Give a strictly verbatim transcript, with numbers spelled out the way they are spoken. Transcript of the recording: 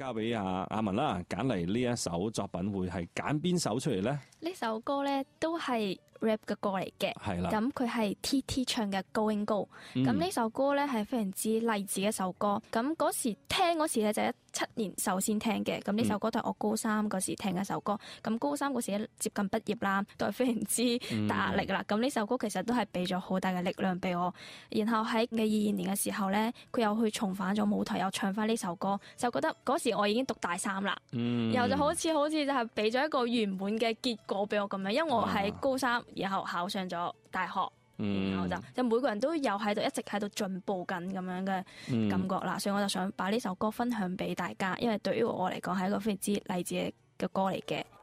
交俾阿阿文啦，揀嚟呢一首作品會係揀邊首出嚟咧？ 呢首歌咧都係 rap 嘅歌嚟嘅， 係啦。 咁佢係 T T 唱嘅 Going Go，咁呢、嗯、首歌咧係非常之勵志嘅一首歌。咁嗰時聽嗰時咧就係一七年首先聽嘅，咁呢首歌都係我高三嗰時聽嘅一首歌。咁高三嗰時接近畢業啦，都係非常之大壓力啦。咁呢、嗯、首歌其實都係俾咗好大嘅力量俾我。然後喺嘅二二年嘅時候咧，佢又去重返咗舞台，又唱翻呢首歌，就覺得嗰時我已經讀大三啦， 嗯、 然後就好似好似就係俾咗一個圓滿嘅結果俾我咁樣，因為我喺高三，然後考上咗大學，嗯、然後就就每個人都有喺度一直喺度進步緊咁樣嘅感覺啦，嗯、所以我就想把呢首歌分享俾大家，因為對於我嚟講係一個非常之勵志嘅歌嚟嘅。